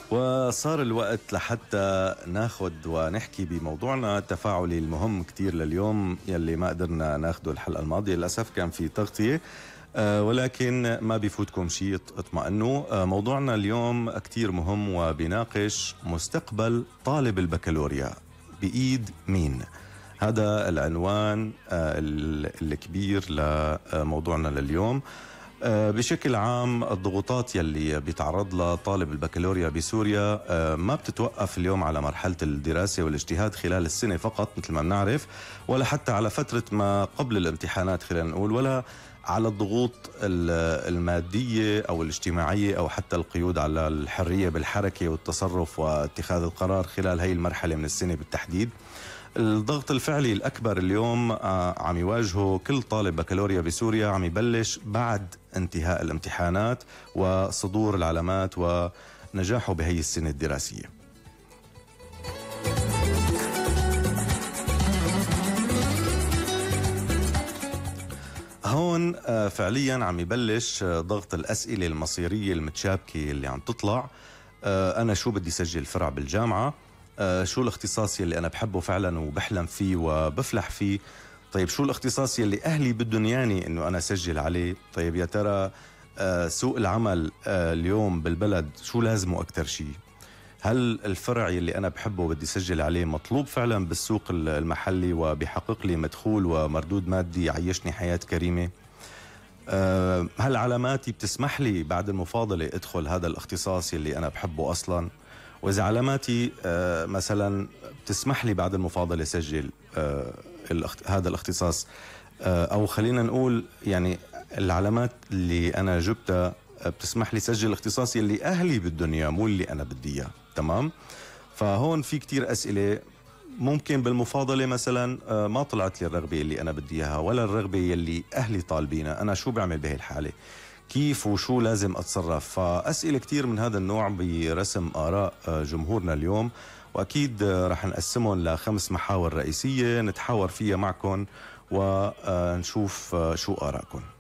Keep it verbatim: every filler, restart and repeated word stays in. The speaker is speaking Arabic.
وصار الوقت لحتى ناخد ونحكي بموضوعنا التفاعلي المهم كتير لليوم، يلي ما قدرنا ناخده الحلقة الماضية للأسف، كان في تغطية. أه ولكن ما بيفوتكم شيء، اطمئنوا. أه موضوعنا اليوم كتير مهم وبيناقش مستقبل طالب البكالوريا بإيد مين. هذا العنوان أه الكبير لموضوعنا لليوم. بشكل عام الضغوطات يلي بيتعرض لها طالب البكالوريا بسوريا ما بتتوقف اليوم على مرحلة الدراسة والاجتهاد خلال السنة فقط مثل ما بنعرف، ولا حتى على فترة ما قبل الامتحانات خلينا نقول، ولا على الضغوط المادية أو الاجتماعية أو حتى القيود على الحرية بالحركة والتصرف واتخاذ القرار خلال هاي المرحلة من السنة بالتحديد. الضغط الفعلي الأكبر اليوم عم يواجهه كل طالب بكالوريا بسوريا عم يبلش بعد انتهاء الامتحانات وصدور العلامات ونجاحه بهي السنة الدراسية. هون فعليا عم يبلش ضغط الأسئلة المصيرية المتشابكة اللي عم تطلع. أنا شو بدي سجل فرع بالجامعة؟ آه شو الاختصاص يلي أنا بحبه فعلا وبحلم فيه وبفلح فيه؟ طيب شو الاختصاص يلي أهلي بدهم ياني إنه أنا سجل عليه؟ طيب يا ترى آه سوق العمل آه اليوم بالبلد شو لازمه أكتر شيء؟ هل الفرع يلي أنا بحبه وبدي سجل عليه مطلوب فعلا بالسوق المحلي وبيحقق لي مدخول ومردود مادي يعيشني حياة كريمة؟ آه هل علاماتي بتسمح لي بعد المفاضلة أدخل هذا الاختصاص يلي أنا بحبه أصلا؟ وإذا علاماتي آه مثلا بتسمح لي بعد المفاضلة سجل آه هذا الاختصاص، آه أو خلينا نقول يعني العلامات اللي أنا جبتها بتسمح لي سجل الاختصاص اللي أهلي بدهم إياه مو اللي أنا بدي إياه. تمام؟ فهون في كتير أسئلة. ممكن بالمفاضلة مثلا آه ما طلعت لي الرغبة اللي أنا بدي إياها ولا الرغبة اللي أهلي طالبينها، أنا شو بعمل بهي الحالة؟ كيف وشو لازم أتصرف؟ فأسئلة كتير من هذا النوع برسم آراء جمهورنا اليوم، وأكيد رح نقسمهم لخمس محاور رئيسية نتحاور فيها معكم ونشوف شو آراءكم.